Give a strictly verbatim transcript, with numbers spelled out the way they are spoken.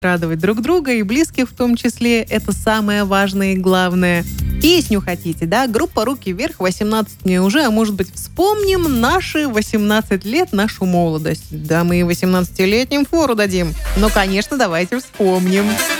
радовать друг друга и близких в том числе. Это самое важное и главное. Песню хотите, да? Группа «Руки вверх», восемнадцать мне уже, а может быть, вспомним наши восемнадцать лет, нашу молодость. Да, мы и восемнадцатилетним фору дадим. Но, конечно, давайте вспомним.